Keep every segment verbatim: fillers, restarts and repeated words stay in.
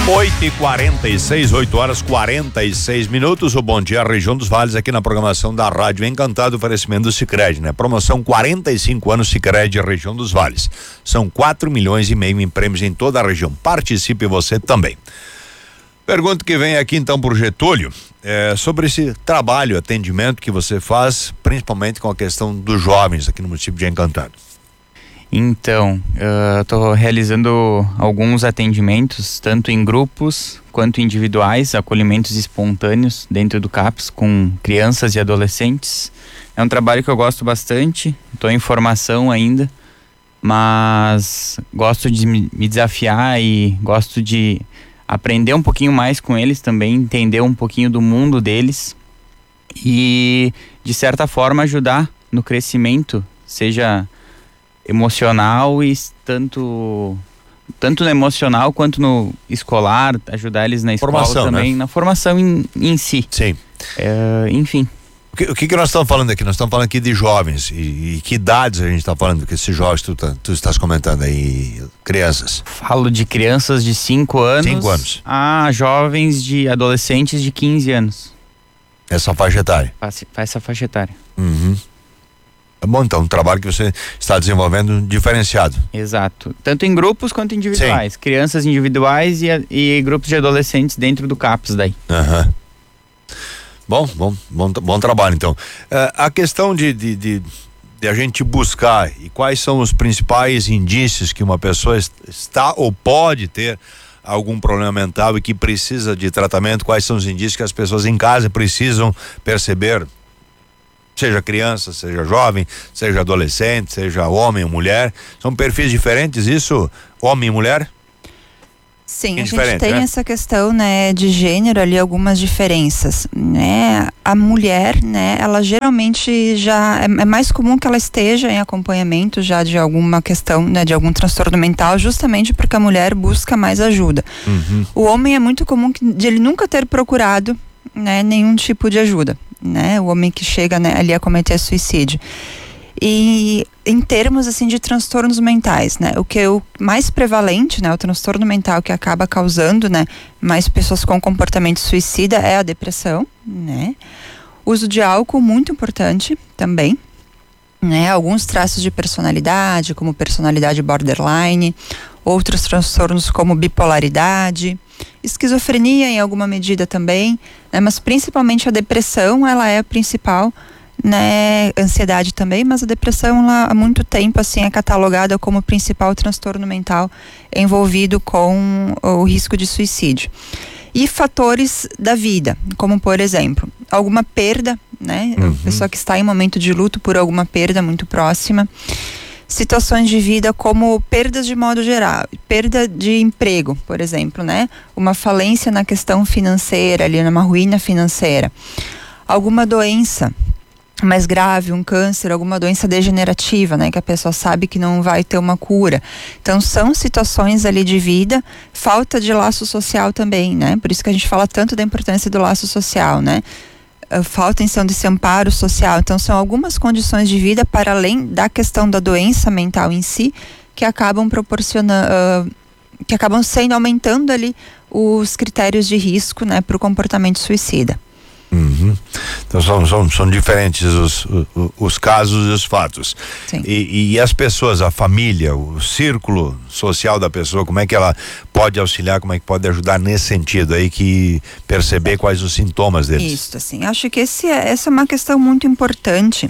oito e quarenta e seis, oito horas quarenta e seis minutos. O Bom Dia Região dos Vales aqui na programação da Rádio Encantado, oferecimento do Sicredi, né? Promoção quarenta e cinco anos Sicredi Região dos Vales. São quatro milhões e meio em prêmios em toda a região. Participe você também. Pergunta que vem aqui então por Getúlio, é sobre esse trabalho, atendimento que você faz, principalmente com a questão dos jovens aqui no município de Encantado. Então, eu estou realizando alguns atendimentos, tanto em grupos quanto individuais, acolhimentos espontâneos dentro do CAPS com crianças e adolescentes. É um trabalho que eu gosto bastante, estou em formação ainda, mas gosto de me desafiar e gosto de aprender um pouquinho mais com eles também, entender um pouquinho do mundo deles e, de certa forma, ajudar no crescimento, seja emocional e tanto tanto no emocional quanto no escolar, ajudar eles na escola formação, também, né? Na formação em, em si. Sim. É, enfim. O que, o que que nós estamos falando aqui? Nós estamos falando aqui de jovens e, e que idades a gente está falando, que esses jovens tu, tá, tu estás comentando aí, crianças? Falo de crianças de cinco anos, cinco anos a jovens de adolescentes de quinze anos. Essa faixa etária? Faz, faz essa faixa etária. Uhum. É bom, então, um trabalho que você está desenvolvendo diferenciado. Exato. Tanto em grupos quanto individuais. Sim. Crianças individuais e, e grupos de adolescentes dentro do CAPS daí. Aham. Uhum. Bom, bom, bom, bom trabalho, então. Uh, a questão de, de, de, de a gente buscar e quais são os principais indícios que uma pessoa está ou pode ter algum problema mental e que precisa de tratamento, quais são os indícios que as pessoas em casa precisam perceber? Seja criança, seja jovem, seja adolescente, seja homem ou mulher, são perfis diferentes, isso, homem e mulher? Sim, a gente tem, né, essa questão, né, de gênero ali, algumas diferenças, né? A mulher, né, ela geralmente já é, é mais comum que ela esteja em acompanhamento já de alguma questão, né, de algum transtorno mental, justamente porque a mulher busca mais ajuda. Uhum. O homem é muito comum que, de ele nunca ter procurado, né, nenhum tipo de ajuda, né? O homem que chega, né, ali a cometer suicídio. E em termos assim de transtornos mentais, né, o que é o mais prevalente, né, o transtorno mental que acaba causando, né, mais pessoas com comportamento suicida é a depressão, né? Uso de álcool muito importante também, né? Alguns traços de personalidade, como personalidade borderline, outros transtornos como bipolaridade, esquizofrenia em alguma medida também, né? Mas principalmente a depressão, ela é a principal, né, ansiedade também, mas a depressão ela, há muito tempo assim é catalogada como o principal transtorno mental envolvido com o risco de suicídio. E fatores da vida, como por exemplo, alguma perda, né, uhum. A pessoa que está em momento de luto por alguma perda muito próxima, situações de vida como perdas de modo geral, perda de emprego, por exemplo, né, uma falência na questão financeira, ali numa ruína financeira, alguma doença mais grave, um câncer, alguma doença degenerativa, né, que a pessoa sabe que não vai ter uma cura. Então são situações ali de vida, falta de laço social também, né, por isso que a gente fala tanto da importância do laço social, né, falta então desse amparo social. Então são algumas condições de vida para além da questão da doença mental em si, que acabam proporcionando, uh, que acabam sendo, aumentando ali os critérios de risco, né, para o comportamento suicida. Uhum. Então são, são, são diferentes os, os, os casos e os fatos. E, e as pessoas, a família, o círculo social da pessoa, como é que ela pode auxiliar, como é que pode ajudar nesse sentido aí, que perceber quais os sintomas deles? Isso, assim, acho que esse é, essa é uma questão muito importante.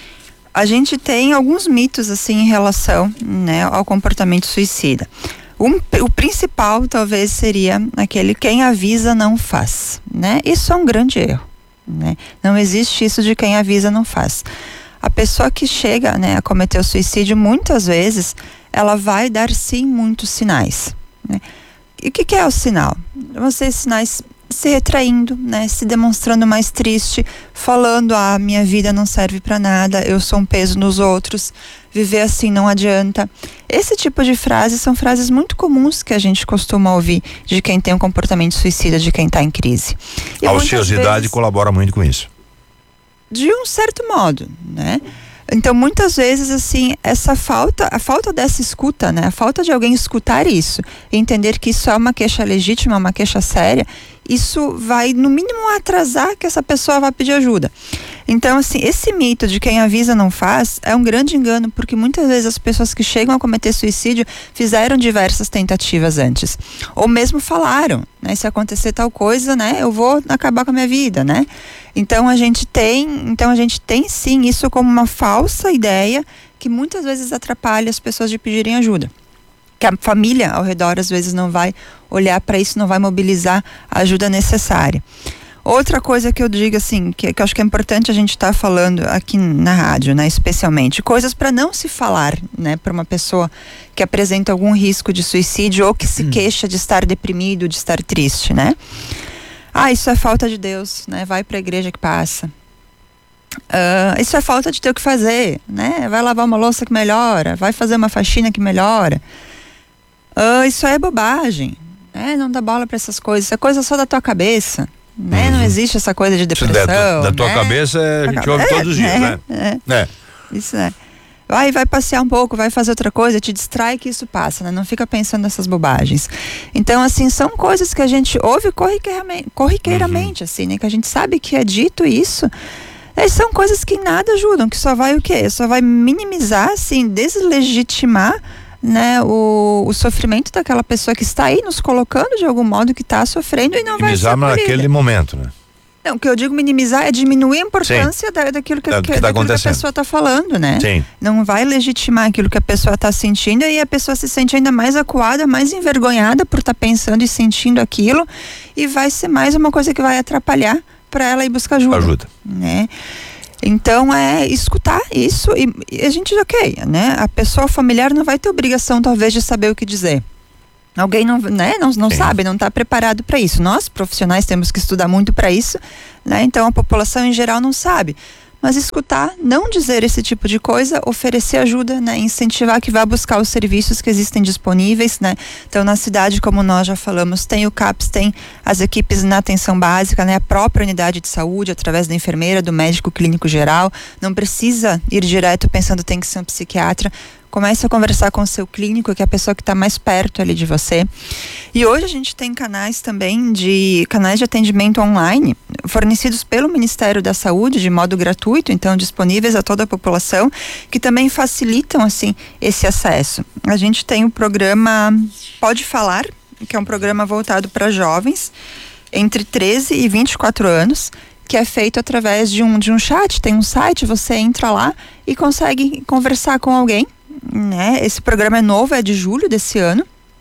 A gente tem alguns mitos assim em relação, né, ao comportamento suicida. Um, o principal talvez seria aquele quem avisa não faz, né? Isso é um grande erro, né? Não existe isso de quem avisa não faz. A pessoa que chega, né, a cometer o suicídio, muitas vezes ela vai dar sim muitos sinais, né? E o que, que é o sinal? Vão ser sinais se retraindo, né, se demonstrando mais triste, falando, ah, minha vida não serve para nada, eu sou um peso nos outros, viver assim não adianta. Esse tipo de frases são frases muito comuns que a gente costuma ouvir de quem tem um comportamento suicida, de quem está em crise. E a ociosidade vezes, colabora muito com isso. De um certo modo, né? Então, muitas vezes, assim, essa falta, a falta dessa escuta, né? A falta de alguém escutar isso, entender que isso é uma queixa legítima, uma queixa séria, isso vai, no mínimo, atrasar que essa pessoa vá pedir ajuda. Então, assim, esse mito de quem avisa não faz é um grande engano, porque muitas vezes as pessoas que chegam a cometer suicídio fizeram diversas tentativas antes. Ou mesmo falaram, né? Se acontecer tal coisa, né? Eu vou acabar com a minha vida, né? Então a gente tem, então a gente tem sim isso como uma falsa ideia que muitas vezes atrapalha as pessoas de pedirem ajuda. Que a família ao redor às vezes não vai olhar para isso, não vai mobilizar a ajuda necessária. Outra coisa que eu digo assim, que, que eu acho que é importante a gente estar tá falando aqui na rádio, né, especialmente, coisas para não se falar, né, para uma pessoa que apresenta algum risco de suicídio ou que se hum. queixa de estar deprimido, de estar triste, né? Ah, isso é falta de Deus, né? Vai para a igreja que passa. Uh, isso é falta de ter o que fazer, né? Vai lavar uma louça que melhora, vai fazer uma faxina que melhora. Uh, isso é bobagem, né? Não dá bola para essas coisas, isso é coisa só da tua cabeça. Né? Uhum. Não existe essa coisa de depressão. Isso da, da tua né? cabeça a gente ouve é, todos os dias, é, né? É. É. Isso é. Vai, vai passear um pouco, vai fazer outra coisa, te distrai que isso passa, né? Não fica pensando nessas bobagens. Então, assim, são coisas que a gente ouve corriqueiramente, corriqueiramente uhum. assim, né? Que a gente sabe que é dito isso. E são coisas que nada ajudam, que só vai o quê? Só vai minimizar, assim, deslegitimar, né, o, o sofrimento daquela pessoa que está aí nos colocando de algum modo, que está sofrendo e não minimizar vai ser acolhida. naquele momento, né? Não, o que eu digo minimizar é diminuir a importância da, daquilo, que, da, que, que, tá daquilo que a pessoa está falando, né? Sim. Não vai legitimar aquilo que a pessoa está sentindo e a pessoa se sente ainda mais acuada, mais envergonhada por estar tá pensando e sentindo aquilo, e vai ser mais uma coisa que vai atrapalhar para ela ir buscar ajuda. Ajuda. Né? Então é escutar isso e, e a gente, ok, né? A pessoa familiar não vai ter obrigação talvez de saber o que dizer. Alguém não, né, não, não sabe, não está preparado para isso. Nós, profissionais, temos que estudar muito para isso, né? Então a população em geral não sabe. Mas escutar, não dizer esse tipo de coisa, oferecer ajuda, né? Incentivar que vá buscar os serviços que existem disponíveis, né? Então na cidade, como nós já falamos, tem o CAPS, tem as equipes na atenção básica, né? A própria unidade de saúde, através da enfermeira, do médico clínico geral. Não precisa ir direto pensando tem que ser um psiquiatra. Comece a conversar com o seu clínico, que é a pessoa que está mais perto ali de você. E hoje a gente tem canais também de canais de atendimento online fornecidos pelo Ministério da Saúde de modo gratuito, então disponíveis a toda a população, que também facilitam assim esse acesso. A gente tem o programa Pode Falar, que é um programa voltado para jovens entre treze e vinte e quatro anos, que é feito através de um, de um chat, tem um site, você entra lá e consegue conversar com alguém. Né? Esse programa é novo, é de julho desse ano,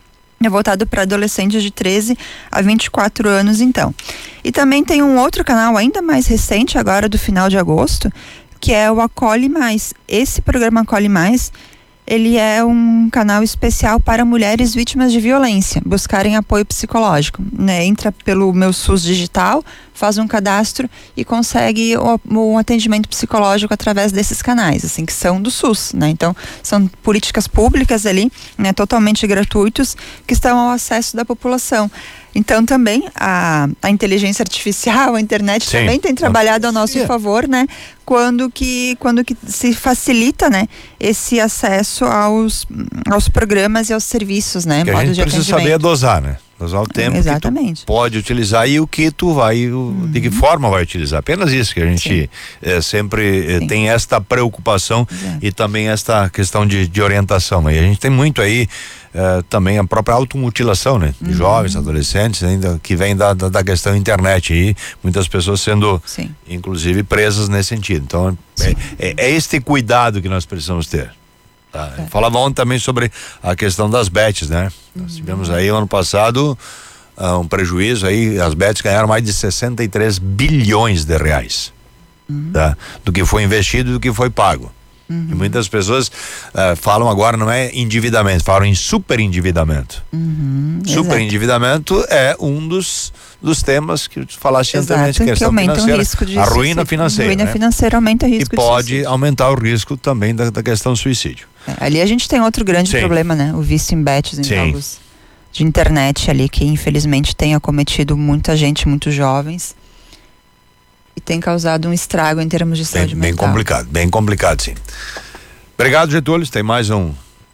é voltado para adolescentes de treze a vinte e quatro anos, então. E também tem um outro canal ainda mais recente, agora do final de agosto, que é o Acolhe Mais. Esse programa Acolhe Mais, ele é um canal especial para mulheres vítimas de violência, buscarem apoio psicológico, né? Entra pelo Meu SUS Digital, faz um cadastro e consegue o, o atendimento psicológico através desses canais, assim, que são do SUS, né? Então, são políticas públicas ali, né? Totalmente gratuitos, que estão ao acesso da população. Então, também, a, a inteligência artificial, a internet Sim. também tem trabalhado ao nosso Sim. favor, né? Quando que, quando que se facilita, né? Esse acesso aos, aos programas e aos serviços, né? Que a gente precisa saber dosar, né? Dosar o tempo Exatamente. que tu pode utilizar e o que tu vai, uhum. de que forma vai utilizar. Apenas isso que a gente é, sempre é, tem esta preocupação Exato. E também esta questão de, de orientação. E a gente tem muito aí é, também a própria automutilação, né? De uhum. jovens, adolescentes, ainda que vem da, da, da questão internet e muitas pessoas sendo, Sim. inclusive, presas nesse sentido. Então, é, é, é este cuidado que nós precisamos ter. Tá. É. Falava ontem também sobre a questão das bets, né? Uhum. Nós tivemos aí ano passado uh, um prejuízo aí, as bets ganharam mais de sessenta e três bilhões de reais, uhum. tá? Do que foi investido e do que foi pago. Uhum. E muitas pessoas uh, falam agora não é endividamento, falam em superendividamento. Uhum. Superendividamento é um dos dos temas que tu falaste anteriormente, que questão aumenta financeira, o risco de a ruína financeira, ruína né? financeira aumenta o risco e de pode suicídio. aumentar o risco também da, da questão do suicídio. É, ali a gente tem outro grande Sim. problema, né? O vício em bets, em Sim. jogos de internet ali, que infelizmente tem acometido muita gente, muitos jovens. e tem causado um estrago em termos de saúde bem, mental. Bem complicado, bem complicado, sim. Obrigado, Getúlio. Tem mais um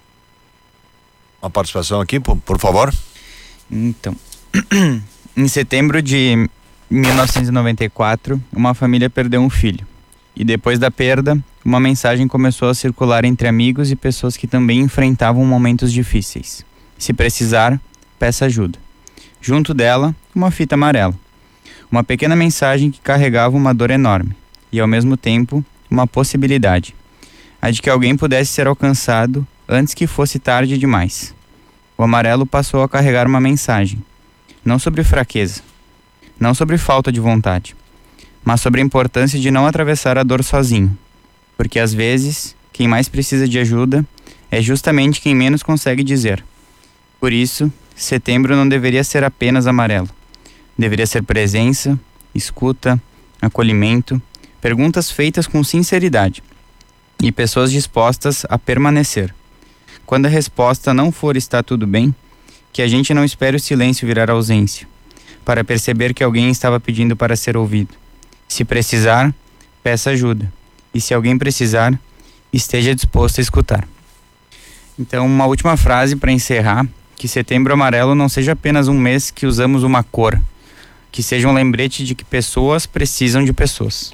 uma participação aqui, por, por favor. Então, em setembro de mil novecentos e noventa e quatro, uma família perdeu um filho. E depois da perda, uma mensagem começou a circular entre amigos e pessoas que também enfrentavam momentos difíceis. Se precisar, peça ajuda. Junto dela, uma fita amarela. Uma pequena mensagem que carregava uma dor enorme e, ao mesmo tempo, uma possibilidade. A de que alguém pudesse ser alcançado antes que fosse tarde demais. O amarelo passou a carregar uma mensagem. Não sobre fraqueza. Não sobre falta de vontade. Mas sobre a importância de não atravessar a dor sozinho. Porque às vezes, quem mais precisa de ajuda é justamente quem menos consegue dizer. Por isso, setembro não deveria ser apenas amarelo. Deveria ser presença, escuta, acolhimento, perguntas feitas com sinceridade e pessoas dispostas a permanecer. Quando a resposta não for está tudo bem, que a gente não espere o silêncio virar ausência, para perceber que alguém estava pedindo para ser ouvido. Se precisar, peça ajuda. E se alguém precisar, esteja disposto a escutar. Então, uma última frase para encerrar, que setembro amarelo não seja apenas um mês que usamos uma cor, que seja um lembrete de que pessoas precisam de pessoas.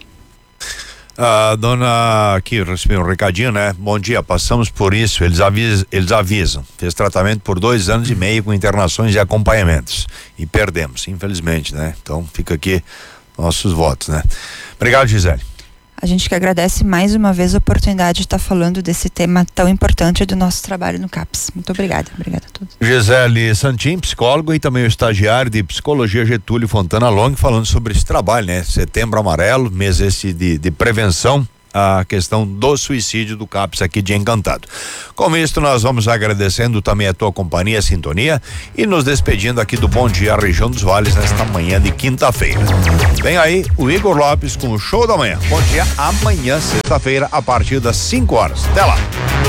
A dona aqui recebeu um recadinho, né? Bom dia, passamos por isso, eles avisam, eles avisam. Fez tratamento por dois anos e meio com internações e acompanhamentos e perdemos, infelizmente, né? Então fica aqui nossos votos, né? Obrigado, Gisele. A gente que agradece mais uma vez a oportunidade de estar falando desse tema tão importante do nosso trabalho no CAPS. Muito obrigada, obrigada a todos. Gisele Santin, psicólogo, e também o estagiário de psicologia Getúlio Fontana Long, falando sobre esse trabalho, né? Setembro Amarelo, mês esse de, de prevenção a questão do suicídio do CAPS aqui de Encantado. Com isso, nós vamos agradecendo também a tua companhia, a sintonia, e nos despedindo aqui do Bom Dia Região dos Vales nesta manhã de quinta-feira. Vem aí o Igor Lopes com o Show da Manhã. Bom dia, amanhã, sexta-feira, a partir das cinco horas. Até lá.